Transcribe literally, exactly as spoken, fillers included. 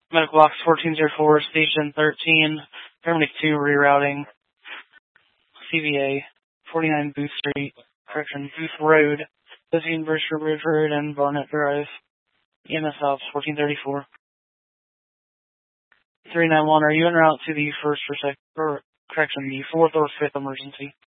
Medical box fourteen oh four, station thirteen, paramedic two rerouting, C V A, forty-nine Booth Street, correction, Booth Road, Busy University Ridge Road, and Barnett Drive. E M S Ops fourteen thirty-four. three nine one, are you en route to the first or second, or correction, the fourth or fifth emergency?